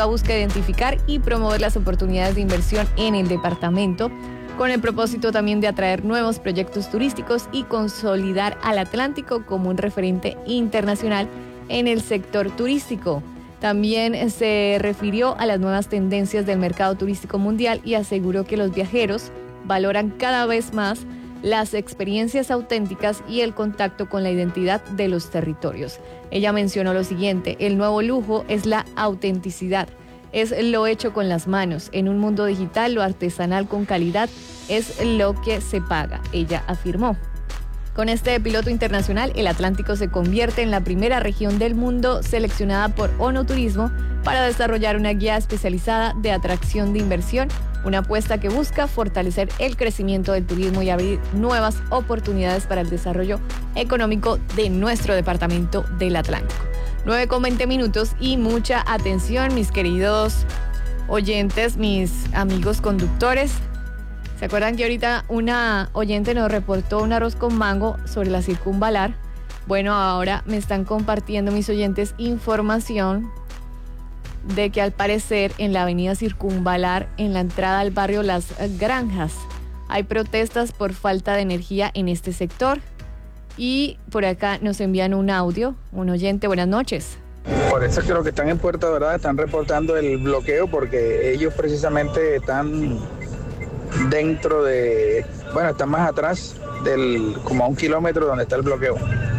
busca identificar y promover las oportunidades de inversión en el departamento, con el propósito también de atraer nuevos proyectos turísticos y consolidar al Atlántico como un referente internacional en el sector turístico. También se refirió a las nuevas tendencias del mercado turístico mundial y aseguró que los viajeros valoran cada vez más las experiencias auténticas y el contacto con la identidad de los territorios. Ella mencionó lo siguiente: el nuevo lujo es la autenticidad, es lo hecho con las manos. En un mundo digital, lo artesanal con calidad es lo que se paga, ella afirmó. Con este piloto internacional, el Atlántico se convierte en la primera región del mundo seleccionada por ONU Turismo para desarrollar una guía especializada de atracción de inversión, una apuesta que busca fortalecer el crecimiento del turismo y abrir nuevas oportunidades para el desarrollo económico de nuestro departamento del Atlántico. 9:20 y mucha atención, mis queridos oyentes, mis amigos conductores. ¿Se acuerdan que ahorita una oyente nos reportó un arroz con mango sobre la Circunvalar? Bueno, ahora me están compartiendo mis oyentes información de que al parecer en la avenida Circunvalar, en la entrada al barrio Las Granjas, hay protestas por falta de energía en este sector. Y por acá nos envían un audio, un oyente. Buenas noches. Por eso es que los que están en Puerta Dorada están reportando el bloqueo, porque ellos precisamente están dentro de, bueno, están más atrás como a 1 kilómetro donde está el bloqueo.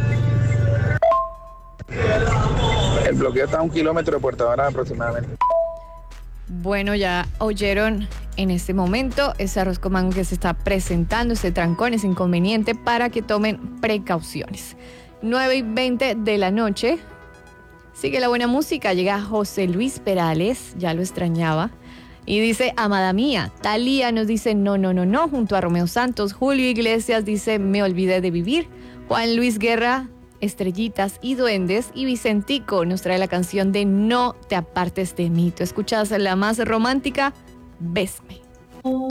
El bloqueo está a 1 kilómetro de Puerta Dorada aproximadamente. Bueno, ya oyeron en este momento ese arroz con mango que se está presentando, ese trancón, ese inconveniente, para que tomen precauciones. 9:20 de la noche. Sigue la buena música, llega José Luis Perales, ya lo extrañaba. Y dice, amada mía. Talía nos dice, no, junto a Romeo Santos. Julio Iglesias dice, me olvidé de vivir. Juan Luis Guerra, Estrellitas y Duendes. Y Vicentico nos trae la canción de No te apartes de mí. ¿Tú escuchas la más romántica? Bésame.